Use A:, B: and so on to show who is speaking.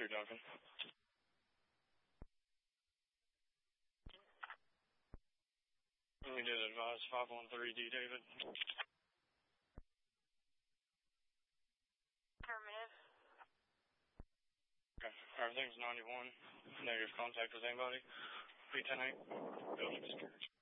A: 3 Duncan. We did advise 513D, David.
B: Affirmative.
A: Okay, everything's 91. Negative contact with anybody. B108, building security.